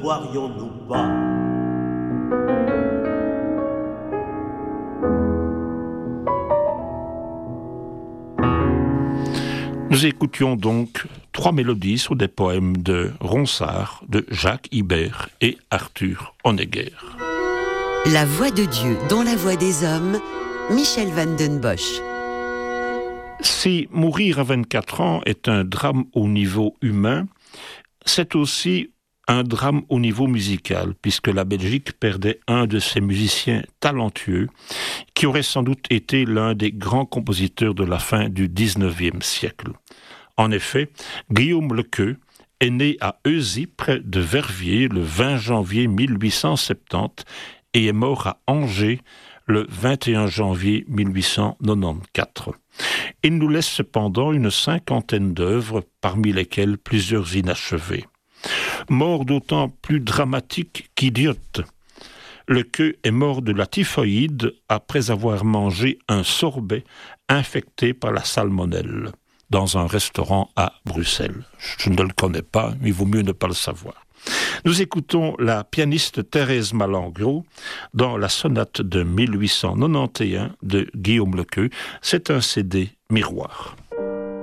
croirions-nous pas? Nous écoutions donc 3 mélodies sur des poèmes de Ronsard, de Jacques Ibert et Arthur Honegger. La voix de Dieu dans la voix des hommes, Michel van den Bosch. Si mourir à 24 ans est un drame au niveau humain, c'est aussi un drame au niveau musical, puisque la Belgique perdait un de ses musiciens talentueux, qui aurait sans doute été l'un des grands compositeurs de la fin du XIXe siècle. En effet, Guillaume Lequeux est né à Heuzy, près de Verviers, le 20 janvier 1870 et est mort à Angers le 21 janvier 1894. Il nous laisse cependant une 50aine d'œuvres, parmi lesquelles plusieurs inachevées. Mort d'autant plus dramatique qu'idiote. Lequeux est mort de la typhoïde après avoir mangé un sorbet infecté par la salmonelle dans un restaurant à Bruxelles. Je ne le connais pas, mais il vaut mieux ne pas le savoir. Nous écoutons la pianiste Thérèse Malengro dans la sonate de 1891 de Guillaume Lequeux. C'est un CD Miroir.